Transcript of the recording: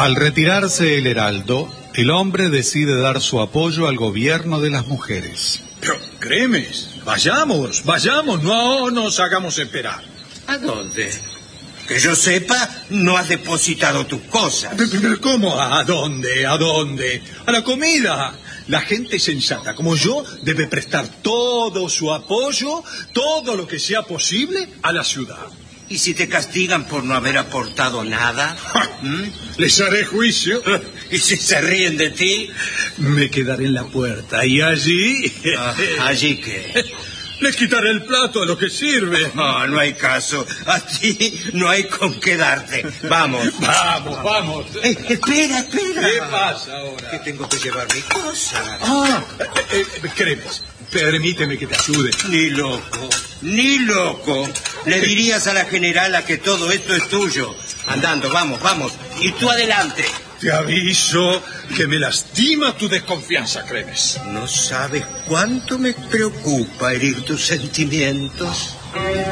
Al retirarse el heraldo, el hombre decide dar su apoyo al gobierno de las mujeres. Pero, Cremes, vayamos, no nos hagamos esperar. ¿A dónde? Que yo sepa, no has depositado tus cosas. ¿Pero cómo? ¿A dónde? ¿A dónde? ¡A la comida! La gente sensata como yo debe prestar todo su apoyo, todo lo que sea posible, a la ciudad. ¿Y si te castigan por no haber aportado nada? Les haré juicio. ¿Y si se ríen de ti? Me quedaré en la puerta y allí... ¿Allí qué? Les quitaré el plato a lo que sirve. No, no hay caso. Aquí no hay con qué darte. Vamos. Vamos. Espera. ¿Qué pasa ahora? Que tengo que llevar mi cosa. Cremes, permíteme que te ayude. Ni loco. Le dirías a la generala que todo esto es tuyo. Andando, vamos. Y tú adelante. Te aviso que me lastima tu desconfianza, Cremes. No sabes cuánto me preocupa herir tus sentimientos.